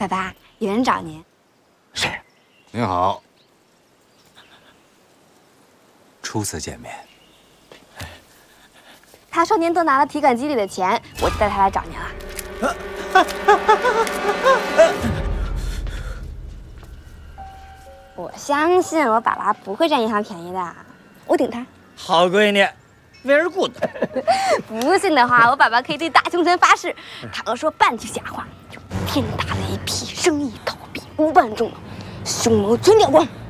爸爸，有人找您。 谁？您好。初次见面。 他说您都拿了提款机里的钱，我就带他来找您了。我相信我爸爸不会占银行便宜的，我顶他。 好闺女，very good。 不信的话，我爸爸可以对大凶神发誓，他要说半句假话，就天打雷劈，生意倒闭，5万众，凶谋全掉光。